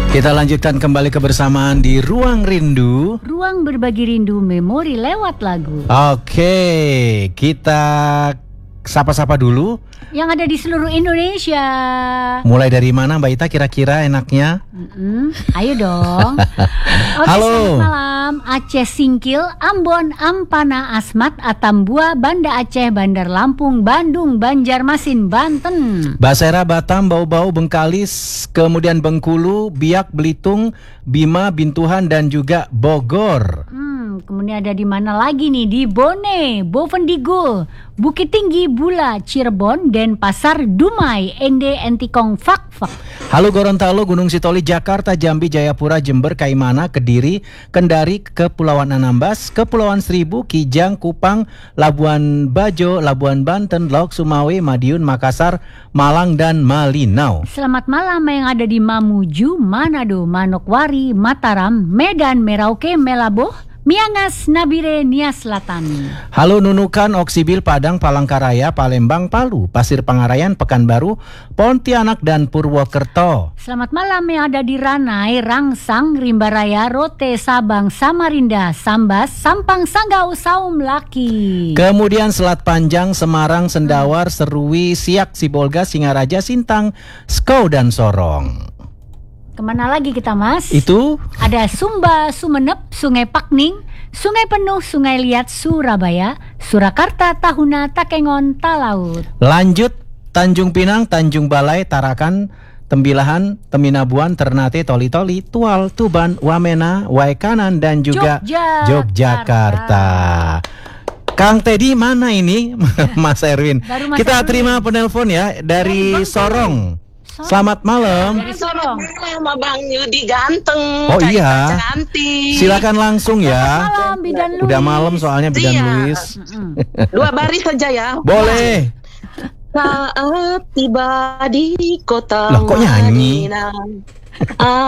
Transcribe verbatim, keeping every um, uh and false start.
Kita lanjutkan kembali kebersamaan di Ruang Rindu. Ruang berbagi rindu memori lewat lagu. Oke, kita sapa-sapa dulu. Yang ada di seluruh Indonesia. Mulai dari mana Mbak Ita kira-kira enaknya? Mm-mm, ayo dong. Oke, Halo. selamat malam. Aceh Singkil, Ambon, Ampana, Asmat, Atambua, Banda Aceh, Bandar Lampung, Bandung, Banjarmasin, Banten. Basera, Batam, Bau-Bau, Bengkalis, kemudian Bengkulu, Biak, Belitung, Bima, Bintuhan, dan juga Bogor. Hmm, kemudian ada di mana lagi nih? Di Bone, Bovendigul, Bukit Tinggi, Bula, Cirebon, Denpasar, Dumai, Ende, Entikong, Fakfak. Halo Gorontalo, Gunung Sitoli, Jakarta, Jambi, Jayapura, Jember, Kaimana, Kediri, Kendari, Kepulauan Anambas, Kepulauan Seribu, Kijang, Kupang, Labuan Bajo, Labuan Banten, Lauk, Sumawe, Madiun, Makassar, Malang, dan Malinau. Selamat malam yang ada di Mamuju, Manado, Manokwari, Mataram, Medan, Merauke, Melaboh, Miangas, Nabire, Nia Selatan. Halo Nunukan, Oksibil, Padang, Palangkaraya, Palembang, Palu, Pasir Pangarayan, Pekanbaru, Pontianak, dan Purwokerto. Selamat malam yang ada di Ranai, Rangsang, Rimbaraya, Rote, Sabang, Samarinda, Sambas, Sampang, Sanggau, Saum, Laki. Kemudian Selat Panjang, Semarang, Sendawar, Serui, Siak, Sibolga, Singaraja, Sintang, Skau, dan Sorong. Kemana lagi kita, Mas? Itu ada Sumba, Sumenep, Sungai Pakning, Sungai Penuh, Sungai Liat, Surabaya, Surakarta, Tahuna, Takengon, Talaut. Lanjut Tanjung Pinang, Tanjung Balai, Tarakan, Tembilahan, Teminabuan, Ternate, Toli-Toli, Tual, Tuban, Wamena, Waikanan, dan juga Jogja, Yogyakarta. Kang Teddy mana ini? Mas Erwin. Mas Kita Erwin. terima penelpon ya dari Bang Sorong. Selamat malam. Dari Sorong. Sama Bang Yudi ganteng. Oh iya. Cantik. Silakan langsung ya. Selamat malam, Bidan Luis. Udah malam soalnya Bidan Iya. Luis. Dua baris saja ya. Boleh. Saat tiba di kota Loh, kok nyanyi? Madinah,